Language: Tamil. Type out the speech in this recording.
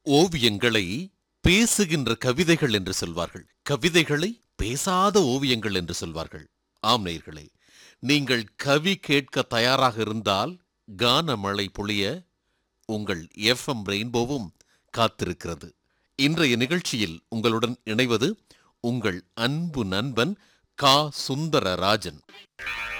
ஓவியங்களை பேசுகின்ற கவிதைகள் என்று சொல்வார்கள், கவிதைகளை பேசாத ஓவியங்கள் என்று சொல்வார்கள். ஆம் நேயர்களே, நீங்கள் கவி கேட்க தயாராக இருந்தால் கானமழை பொழிய உங்கள் FM ரெயின்போவும் காத்திருக்கிறது. இன்றைய நிகழ்ச்சியில் உங்களுடன் இணைவது உங்கள் அன்பு நண்பன் கா. சுந்தரராஜன்.